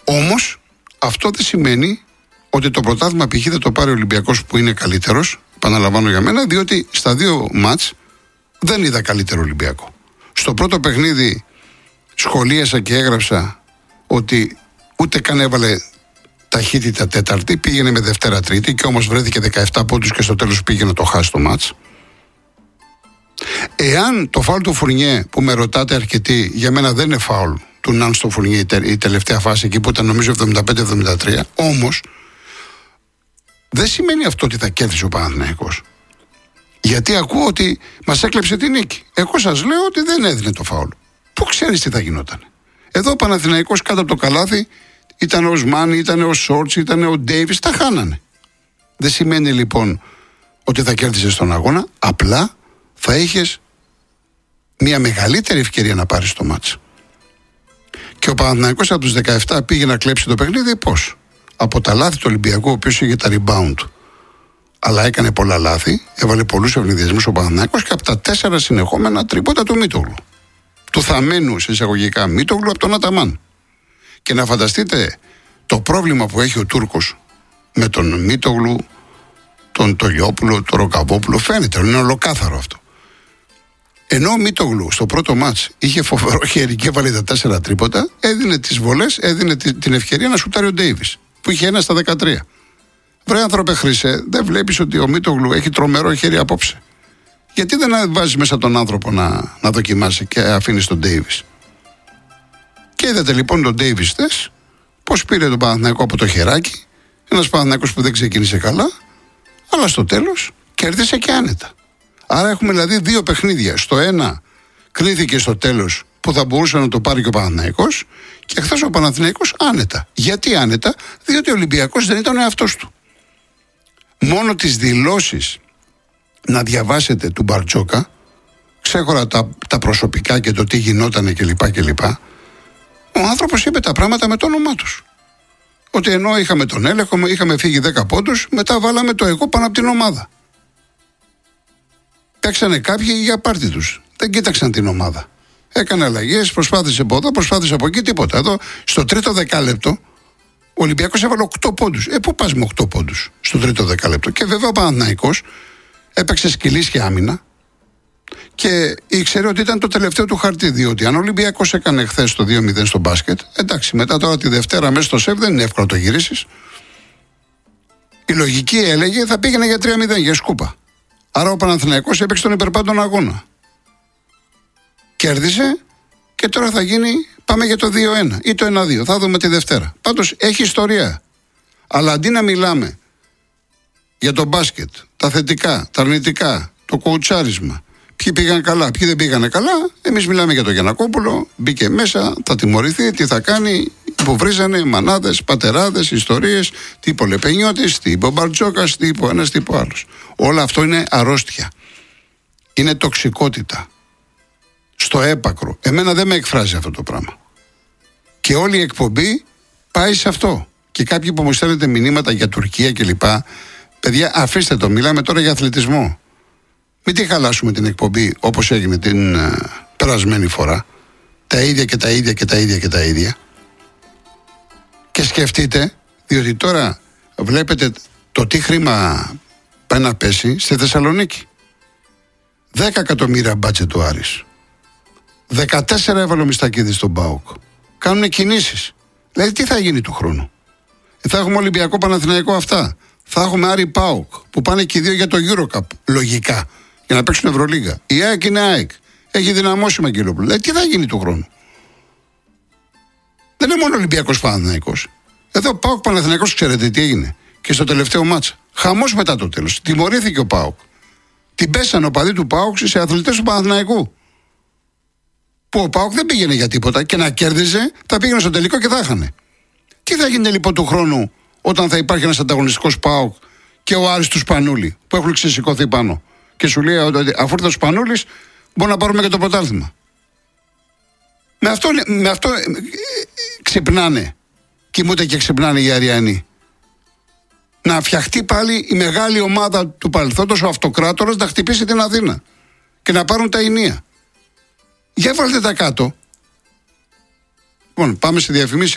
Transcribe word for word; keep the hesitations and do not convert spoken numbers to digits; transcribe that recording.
Όμως αυτό δεν σημαίνει ότι το πρωτάθλημα π.χ. δεν το πάρει ο Ολυμπιακός που είναι καλύτερος, επαναλαμβάνω για μένα, διότι στα δύο μάτς δεν είδα καλύτερο Ολυμπιακό. Στο πρώτο παιχνίδι σχολίασα και έγραψα ότι ούτε καν έβαλε ταχύτητα τέταρτη, πήγαινε με Δευτέρα Τρίτη και όμως βρέθηκε δεκαεπτά πόντους και στο τέλος πήγε να το χάσει το μάτς. Εάν το φάουλ του Φουρνιέ που με ρωτάτε αρκετοί, για μένα δεν είναι φάουλ του Ναν στο Φουρνιέ η τελευταία φάση εκεί που ήταν νομίζω εβδομήντα πέντε εβδομήντα τρία, όμως δεν σημαίνει αυτό ότι θα κέρδισε ο Παναθηναϊκός. Γιατί ακούω ότι μας έκλεψε τη νίκη. Εγώ σας λέω ότι δεν έδινε το φάουλ. Πού ξέρεις τι θα γινόταν. Εδώ ο Παναθηναϊκός κάτω από το καλάθι ήταν ο Οσμάνι, ήταν ο Σόρτς, ήταν ο Ντέιβις, τα χάνανε. Δεν σημαίνει λοιπόν ότι θα κέρδισες τον αγώνα, απλά θα είχες μια μεγαλύτερη ευκαιρία να πάρεις το μάτς. Και ο Παναθηναϊκός από τους δεκαεπτά πήγε να κλέψει το παιχνίδι πώς? Από τα λάθη του Ολυμπιακού, ο οποίος είχε τα rebound, αλλά έκανε πολλά λάθη, έβαλε πολλούς ευνηδιασμούς ο Παναθηναϊκός και από τα τέσσερα συνεχόμενα τριπώτα του Μίτογλου. Του θαμμένου σε εισαγωγικά Μίτογλου από τον Αταμάν. Και να φανταστείτε το πρόβλημα που έχει ο Τούρκος με τον Μίτογλου, τον Τολιόπουλο, τον Ροκαβόπουλο, φαίνεται, είναι ολοκάθαρο αυτό. Ενώ ο Μίτογλου στο πρώτο μάτς είχε φοβερό χέρι και έβαλε τα τέσσερα τρίποτα, έδινε τις βολές, έδινε την ευκαιρία να σουτάρει ο Ντέιβις, που είχε ένα στα δεκατρία. Βρε άνθρωπε Χρυσέ, δεν βλέπεις ότι ο Μίτογλου έχει τρομερό χέρι απόψε? Γιατί δεν βάζεις μέσα τον άνθρωπο να, να δοκιμάσει και αφήνεις τον Ντέιβις? Και είδατε λοιπόν τον Ντέιβις θες, πώς πήρε τον Παναθηναϊκό από το χεράκι, ένας Παναθηναϊκός που δεν ξεκίνησε καλά, αλλά στο τέλος κέρδισε και άνετα. Άρα έχουμε δηλαδή δύο παιχνίδια. Στο ένα κρίθηκε στο τέλος που θα μπορούσε να το πάρει και ο Παναθηναϊκός και χθες ο Παναθηναϊκός άνετα. Γιατί άνετα? Διότι ο Ολυμπιακός δεν ήταν ο εαυτός του. Μόνο τις δηλώσεις να διαβάσετε του Μπαρτζόκα, ξέχωρα τα, τα προσωπικά και το τι γινότανε κλπ. κλπ. Ο άνθρωπος είπε τα πράγματα με το όνομά τους. Ότι ενώ είχαμε τον έλεγχο, είχαμε φύγει δέκα πόντους, μετά βάλαμε το εγώ πάνω από την ομάδα. Παίξανε κάποιοι για πάρτι τους. Δεν κοίταξαν την ομάδα. Έκανε αλλαγές, προσπάθησε από εδώ, προσπάθησε από εκεί, τίποτα. Εδώ, στο τρίτο δεκάλεπτο, ο Ολυμπιακός έβαλε οκτώ πόντους. Ε, πού πας με οκτώ πόντους στο τρίτο δεκάλεπτο? Και βέβαια ο Παναθηναϊκός έπαιξε σκυλίσια άμυνα και ήξερε ότι ήταν το τελευταίο του χαρτί. Διότι αν ο Ολυμπιακός έκανε χθες το δύο μηδέν στο μπάσκετ, εντάξει, μετά τώρα τη Δευτέρα μέσα στο σεφ δεν είναι εύκολο να το γυρίσεις. Η λογική έλεγε θα πήγαινε για τρία μηδέν, για σκούπα. Άρα ο Παναθηναϊκός έπαιξε τον υπερπάντων αγώνα. Κέρδισε και τώρα θα γίνει, πάμε για το δύο ένα ή το ένα δύο. Θα δούμε τη Δευτέρα. Πάντως έχει ιστορία. Αλλά αντί να μιλάμε για το μπάσκετ, τα θετικά, τα αρνητικά, το κοουτσάρισμα, ποιοι πήγαν καλά, ποιοι δεν πήγαν καλά, εμείς μιλάμε για τον Γιαννακόπουλο, μπήκε μέσα, θα τιμωρηθεί, τι θα κάνει, υποβρίζανε μανάδες, πατεράδες, ιστορίες, τι είπε ο Λεπενιώτης, τι είπε ο Μπαρτζόκας, τι είπε ο ένας, τι είπε ο άλλος. Όλο αυτό είναι αρρώστια. Είναι τοξικότητα. Στο έπακρο. Εμένα δεν με εκφράζει αυτό το πράγμα. Και όλη η εκπομπή πάει σε αυτό. Και κάποιοι που μου στέλνετε μηνύματα για Τουρκία κλπ. Παιδιά, αφήστε το, μιλάμε τώρα για αθλητισμό. Μην τη χαλάσουμε την εκπομπή όπως έγινε την uh, περασμένη φορά. Τα ίδια και τα ίδια και τα ίδια και τα ίδια. Και σκεφτείτε, διότι τώρα βλέπετε το τι χρήμα πάει να πέσει στη Θεσσαλονίκη. δέκα εκατομμύρια μπάτζετ του Άρης. δεκατέσσερα έβαλε ο Μιστακίδης στον ΠΑΟΚ. Κάνουν κινήσεις. Δηλαδή τι θα γίνει του χρόνου? Θα έχουμε Ολυμπιακό Παναθηναϊκό αυτά. Θα έχουμε Άρη ΠΑΟΚ που πάνε και οι δύο για το EuroCup. Λογικά. Για να παίξουν Ευρωλίγα. Η ΑΕΚ είναι ΑΕΚ. Έχει δυναμώσει Μαγγελόπουλο. Δηλαδή τι θα γίνει του χρόνου? Δεν είναι μόνο Ολυμπιακός Παναθηναϊκός. Εδώ ΠΑΟΚ Παναθηναϊκός, ξέρετε τι έγινε? Και στο τελευταίο μάτσα. Χαμός μετά το τέλος. Τιμωρήθηκε ο ΠΑΟΚ. Την πέσανε ο παδί του ΠΑΟΚ σε αθλητές του Παναθηναϊκού. Που ο ΠΑΟΚ δεν πήγαινε για τίποτα και να κέρδιζε, θα πήγαινε στο τελικό και θα έχανε. Τι θα γίνει λοιπόν του χρόνου όταν θα υπάρχει ένας ανταγωνιστικός ΠΑΟΚ και ο Άρης του Σπανούλη που έχουν ξεσηκωθεί πάνω και σου λέει ότι αφού ήρθε ο Σπανούλης μπορεί να πάρουμε και το πρωτάθλημα? Με αυτό, με αυτό ξυπνάνε, κοιμούνται και ξυπνάνε οι Αριανοί. Να φτιαχτεί πάλι η μεγάλη ομάδα του παρελθόντος, ο αυτοκράτορας, να χτυπήσει την Αθήνα και να πάρουν τα ηνία. Για βάλτε τα κάτω. Λοιπόν, πάμε σε διαφημίσεις.